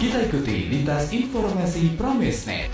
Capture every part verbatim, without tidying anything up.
Kita ikuti lintas informasi Pramesnet.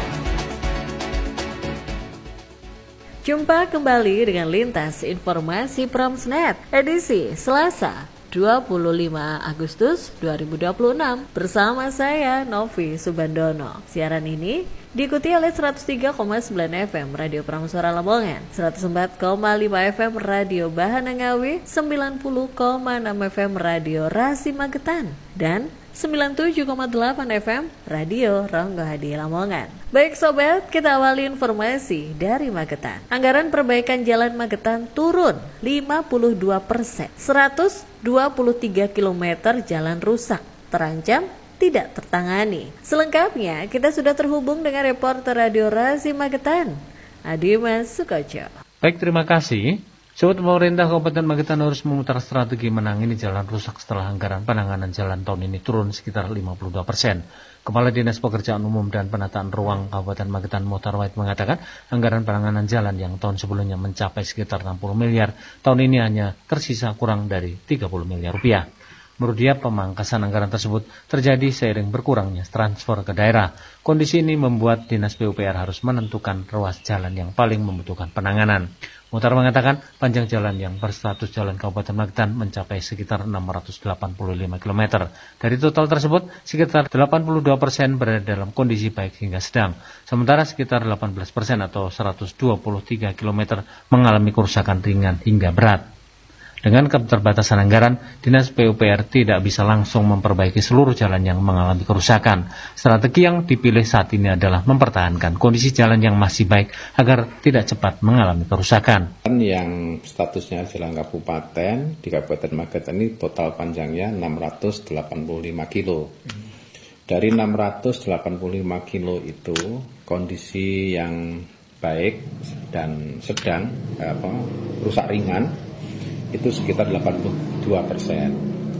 Jumpa kembali dengan lintas informasi Pramesnet edisi Selasa dua puluh lima Agustus dua ribu dua puluh enam bersama saya Novi Subandono. Siaran ini diikuti oleh seratus tiga koma sembilan F M Radio Prameswara Lamongan, seratus empat koma lima F M Radio Bahana Ngawi, sembilan puluh koma enam F M Radio Rasi Magetan, dan sembilan puluh tujuh koma delapan F M Radio Ronggo Hadi Lamongan. Baik sobat, kita awali informasi dari Magetan. Anggaran perbaikan jalan Magetan turun lima puluh dua persen. seratus dua puluh tiga kilometer jalan rusak, terancam tidak tertangani. Selengkapnya kita sudah terhubung dengan reporter Radio Rasi Magetan, Adimas Sukoco. Baik, terima kasih. Sobat, pemerintah Kabupaten Magetan harus memutar strategi menangani jalan rusak setelah anggaran penanganan jalan tahun ini turun sekitar lima puluh dua persen. Kepala Dinas Pekerjaan Umum dan Penataan Ruang Kabupaten Magetan Mohtar Wahid mengatakan anggaran penanganan jalan yang tahun sebelumnya mencapai sekitar enam puluh miliar, tahun ini hanya tersisa kurang dari tiga puluh miliar rupiah. Menurut dia, pemangkasan anggaran tersebut terjadi seiring berkurangnya transfer ke daerah. Kondisi ini membuat Dinas P U P R harus menentukan ruas jalan yang paling membutuhkan penanganan. Mohtar mengatakan panjang jalan yang berstatus jalan Kabupaten Magetan mencapai sekitar enam ratus delapan puluh lima kilometer. Dari total tersebut, sekitar delapan puluh dua persen berada dalam kondisi baik hingga sedang. Sementara sekitar delapan belas persen atau seratus dua puluh tiga kilometer mengalami kerusakan ringan hingga berat. Dengan keterbatasan anggaran, Dinas P U P R tidak bisa langsung memperbaiki seluruh jalan yang mengalami kerusakan. Strategi yang dipilih saat ini adalah mempertahankan kondisi jalan yang masih baik agar tidak cepat mengalami kerusakan. Yang statusnya jalan kabupaten di Kabupaten Magetan ini total panjangnya enam ratus delapan puluh lima kilo. Dari enam ratus delapan puluh lima kilo itu kondisi yang baik dan sedang, apa, rusak ringan itu sekitar delapan puluh dua persen.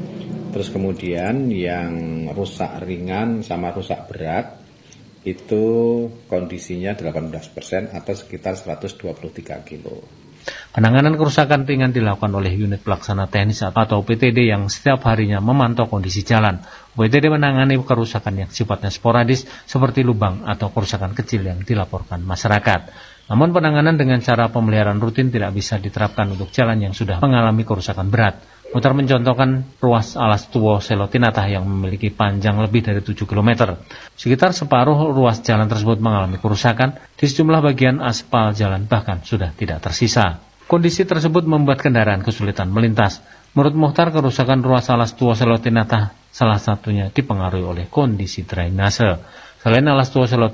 Terus kemudian yang rusak ringan sama rusak berat itu kondisinya delapan belas persen atau sekitar seratus dua puluh tiga kilo. Penanganan kerusakan ringan dilakukan oleh unit pelaksana teknis atau P T D yang setiap harinya memantau kondisi jalan. P T D menangani kerusakan yang sifatnya sporadis seperti lubang atau kerusakan kecil yang dilaporkan masyarakat. Namun penanganan dengan cara pemeliharaan rutin tidak bisa diterapkan untuk jalan yang sudah mengalami kerusakan berat. Mohtar mencontohkan ruas Alas Tuwo Selotinatah yang memiliki panjang lebih dari tujuh kilometer. Sekitar separuh ruas jalan tersebut mengalami kerusakan, di sejumlah bagian aspal jalan bahkan sudah tidak tersisa. Kondisi tersebut membuat kendaraan kesulitan melintas. Menurut Mohtar, kerusakan ruas Alas Tuwo Selotinatah salah satunya dipengaruhi oleh kondisi drainase. Selain Alas Tuwo Selotinatah,